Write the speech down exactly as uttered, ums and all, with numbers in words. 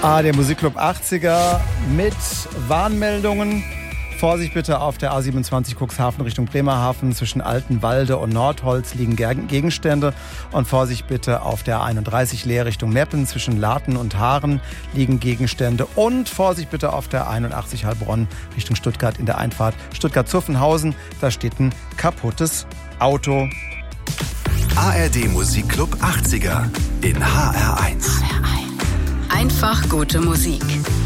Ah, der Musikclub achtziger mit Warnmeldungen. Vorsicht bitte auf der A siebenundzwanzig Cuxhaven Richtung Bremerhaven. Zwischen Altenwalde und Nordholz liegen Gegenstände. Und Vorsicht bitte auf der A einunddreißig Leer Richtung Meppen. Zwischen Laten und Haaren liegen Gegenstände. Und Vorsicht bitte auf der einundachtzig Heilbronn Richtung Stuttgart in der Einfahrt Stuttgart-Zuffenhausen. Da steht ein kaputtes Auto. A R D Musikclub achtziger in H R eins. Einfach gute Musik.